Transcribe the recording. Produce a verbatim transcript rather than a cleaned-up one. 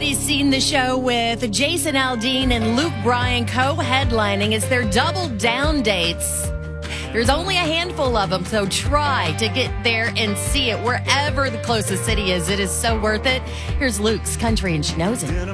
always seen the show with Jason Aldean and Luke Bryan co-headlining. It's their double down dates. There's only a handful of them, so try to get there and see it wherever the closest city is. It is so worth it. Here's Luke's Country and She Knows It.